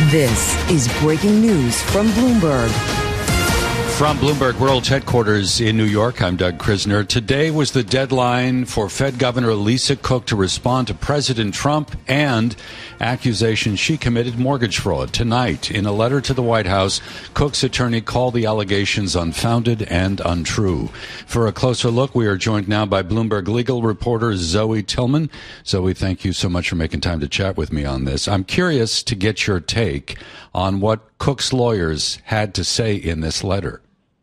This is breaking news from Bloomberg. From Bloomberg World Headquarters in New York, I'm Doug Krisner. Today was the deadline for Fed Governor Lisa Cook to respond to President Trump and accusations she committed mortgage fraud. Tonight, in a letter to the White House, Cook's attorney called the allegations unfounded and untrue. For a closer look, we are joined now by Bloomberg legal reporter Zoe Tillman. Zoe, thank you so much for making time to chat with me on this. I'm curious to get your take on what Cook's lawyers had to say in this letter.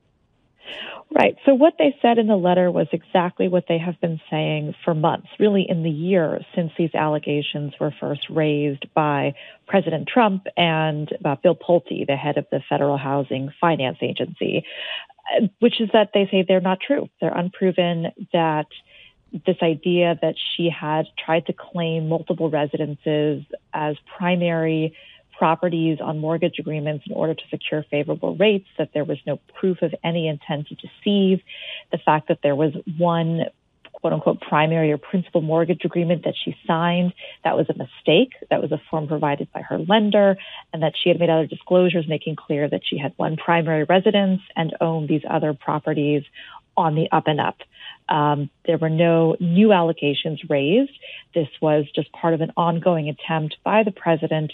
Right. So what they said in the letter was exactly what they have been saying for months, really in the year since these allegations were first raised by President Trump and Bill Pulte, the head of the Federal Housing Finance Agency, which is that they say they're not true. They're unproven, that this idea that she had tried to claim multiple residences as primary properties on mortgage agreements in order to secure favorable rates, that there was no proof of any intent to deceive, the fact that there was one quote-unquote primary or principal mortgage agreement that she signed that was a mistake, that was a form provided by her lender, and that she had made other disclosures making clear that she had one primary residence and owned these other properties on the up and up. There were no new allegations raised. This was just part of an ongoing attempt by the president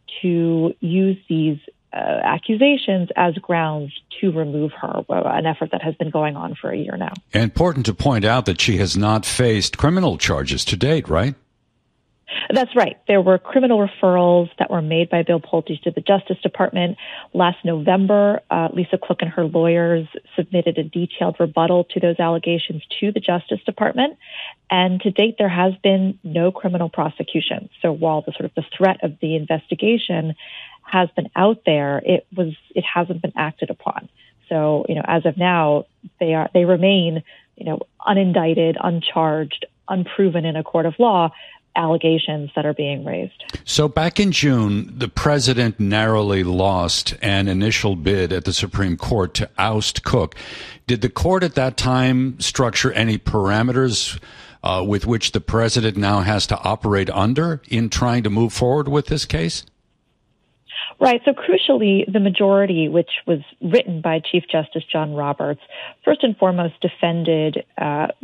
to use these accusations as grounds to remove her, an effort that has been going on for a year now. Important to point out that she has not faced criminal charges to date, right? That's right. There were criminal referrals that were made by Bill Pulte to the Justice Department. Last November, Lisa Cook and her lawyers submitted a detailed rebuttal to those allegations to the Justice Department. And to date, there has been no criminal prosecution. So while the threat of the investigation has been out there, it hasn't been acted upon. So, as of now, they remain, unindicted, uncharged, unproven in a court of law allegations that are being raised. So back in June, the president narrowly lost an initial bid at the Supreme Court to oust Cook. Did the court at that time structure any parameters with which the president now has to operate under in trying to move forward with this case? Right. So crucially, the majority, which was written by Chief Justice John Roberts, first and foremost defended